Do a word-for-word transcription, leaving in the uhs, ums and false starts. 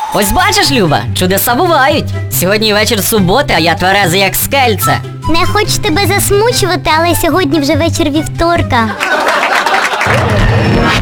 Ось бачиш, Люба, чудеса бувають. Сьогодні вечір суботи, а я тверезий як скельце. Не хочу тебе засмучувати, але сьогодні вже вечір вівторка.